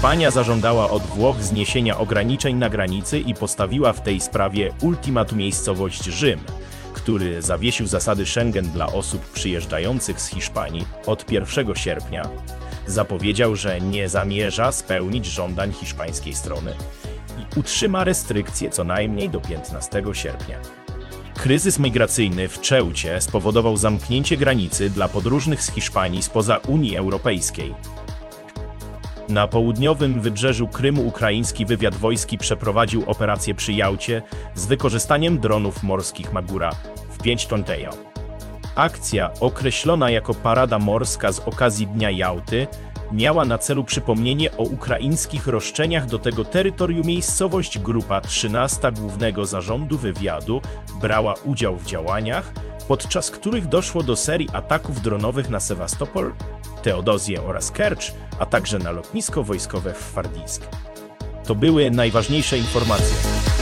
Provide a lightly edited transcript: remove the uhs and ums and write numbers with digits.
Hiszpania zażądała od Włoch zniesienia ograniczeń na granicy i postawiła w tej sprawie ultimatum miejscowość Rzym, który zawiesił zasady Schengen dla osób przyjeżdżających z Hiszpanii od 1 sierpnia. Zapowiedział, że nie zamierza spełnić żądań hiszpańskiej strony i utrzyma restrykcje co najmniej do 15 sierpnia. Kryzys migracyjny w Ceucie spowodował zamknięcie granicy dla podróżnych z Hiszpanii spoza Unii Europejskiej. Na południowym wybrzeżu Krymu ukraiński wywiad wojski przeprowadził operację przy Jałcie z wykorzystaniem dronów morskich Magura w 5 Tontejo. Akcja, określona jako parada morska z okazji Dnia Jałty, miała na celu przypomnienie o ukraińskich roszczeniach do tego terytorium. Miejscowość Grupa 13 Głównego Zarządu Wywiadu brała udział w działaniach, podczas których doszło do serii ataków dronowych na Sewastopol, Teodozję oraz Kercz, a także na lotnisko wojskowe w Fardisk. To były najważniejsze informacje.